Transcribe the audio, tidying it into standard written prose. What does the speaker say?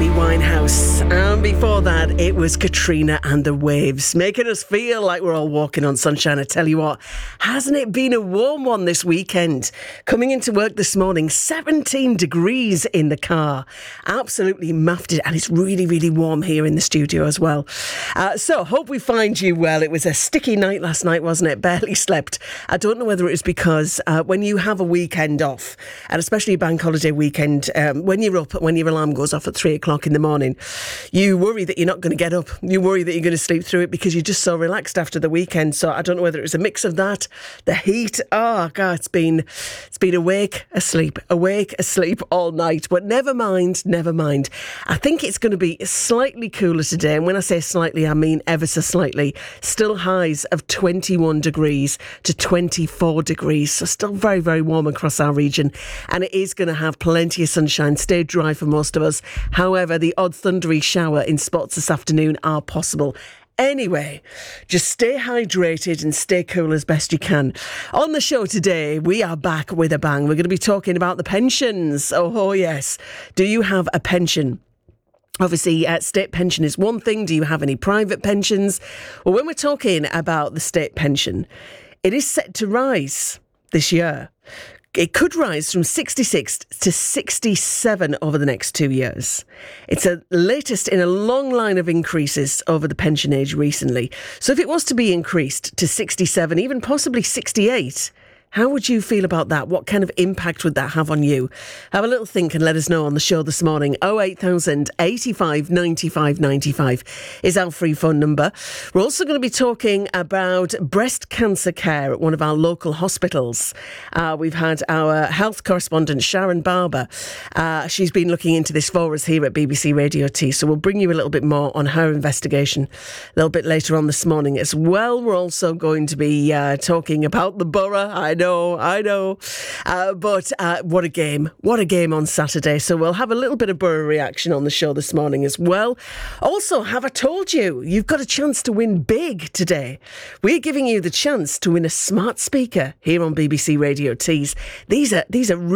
Amy Winehouse. And before that, it was Katrina and the Waves, making us feel like we're all walking on sunshine. I tell you what, hasn't it been a warm one this weekend? Coming into work this morning, 17 degrees in the car. Absolutely muffed it, and it's really, really warm here in the studio as well. So, hope we find you well. It was a sticky night last night, wasn't it? Barely slept. I don't know whether it was because when you have a weekend off, and especially a bank holiday weekend, when you're up, when your alarm goes off at 3 o'clock in the morning, you worry that you're not going to get up. You worry that you're going to sleep through it because you're just so relaxed after the weekend. So I don't know whether it was a mix of that, the heat. Oh God, it's been awake, asleep all night. But never mind. I think it's going to be slightly cooler today. And when I say slightly, I mean ever so slightly. Still highs of 21 degrees to 24 degrees. So still very, very warm across our region. And it is going to have plenty of sunshine. Stay dry for most of us. However, the odd thundery shower in spots this afternoon are possible. Anyway, just stay hydrated and stay cool as best you can. On the show today, we are back with a bang. We're going to be talking about the pensions. Oh yes. Do you have a pension? Obviously, state pension is one thing. Do you have any private pensions? Well, when we're talking about the state pension, it is set to rise this year. It could rise from 66 to 67 over the next 2 years. It's the latest in a long line of increases over the pension age recently. So if it was to be increased to 67, even possibly 68, how would you feel about that? What kind of impact would that have on you? Have a little think and let us know on the show this morning. 08000 85 95 95 is our free phone number. We're also going to be talking about breast cancer care at one of our local hospitals. We've had our health correspondent, Sharon Barber. She's been looking into this for us here at BBC Radio T. So we'll bring you a little bit more on her investigation a little bit later on this morning as well. We're also going to be talking about the borough. I know. But what a game. What a game on Saturday. So we'll have a little bit of borough reaction on the show this morning as well. Also, have I told you, you've got a chance to win big today. We're giving you the chance to win a smart speaker here on BBC Radio T's. These are